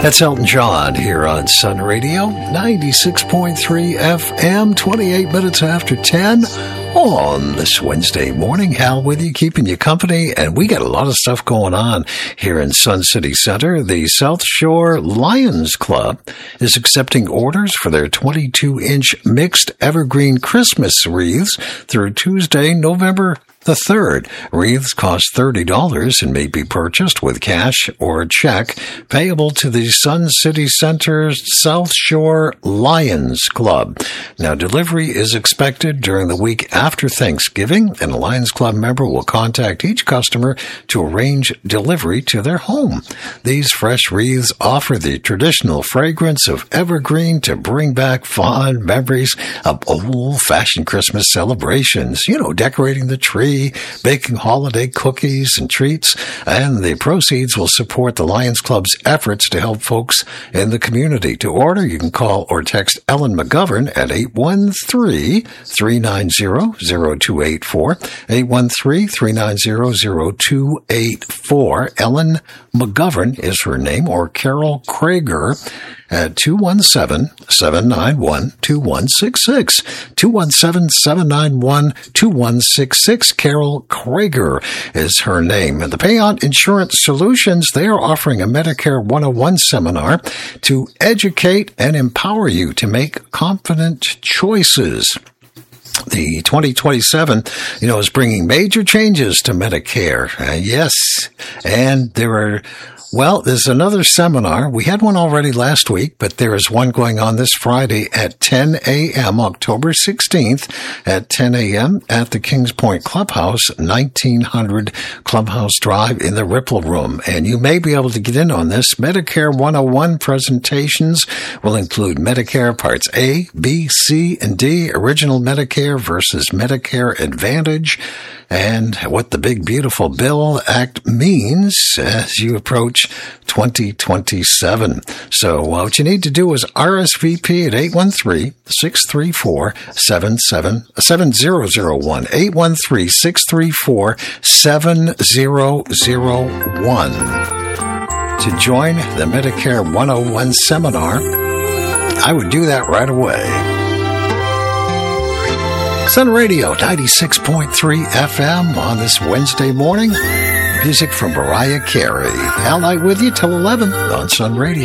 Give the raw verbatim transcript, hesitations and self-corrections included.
That's Elton John here on Sun Radio, ninety-six point three F M, twenty-eight minutes after ten on this Wednesday morning. Hal with you, keeping you company, and we got a lot of stuff going on here in Sun City Center. The South Shore Lions Club is accepting orders for their twenty-two inch mixed evergreen Christmas wreaths through Tuesday, November the third. Wreaths cost thirty dollars and may be purchased with cash or check payable to the Sun City Center's South Shore Lions Club. Now, delivery is expected during the week after Thanksgiving, and a Lions Club member will contact each customer to arrange delivery to their home. These fresh wreaths offer the traditional fragrance of evergreen to bring back fond memories of old-fashioned Christmas celebrations. You know, decorating the tree, baking holiday cookies and treats, and the proceeds will support the Lions Club's efforts to help folks in the community. To order, you can call or text Ellen McGovern at eight one three, three nine zero, zero two eight four, eight one three, three nine zero, zero two eight four. Ellen McGovern is her name, or Carol Krager at two one seven, seven nine one, two one six six. two one seven, seven nine one, two one six six. Carol Krager is her name. And the Payout Insurance Solutions, they are offering a Medicare one oh one seminar to educate and empower you to make confident choices. The twenty twenty-seven, you know, is bringing major changes to Medicare. Uh, yes, and there are... Well, there's another seminar. We had one already last week, but there is one going on this Friday at ten a.m., October sixteenth at ten a.m. at the Kings Point Clubhouse, nineteen hundred Clubhouse Drive in the Ripple Room. And you may be able to get in on this. Medicare one oh one presentations will include Medicare Parts A, B, C, and D, Original Medicare versus Medicare Advantage, and what the Big Beautiful Bill Act means as you approach twenty twenty-seven. So uh, what you need to do is R S V P at eight one three, six three four, seven seven seven zero zero one, eight one three, six three four, seven zero zero one to join the Medicare one oh one seminar. I would do that right away. Sun Radio, ninety-six point three F M on this Wednesday morning. Music from Mariah Carey. Al Night with you till eleven on Sun Radio.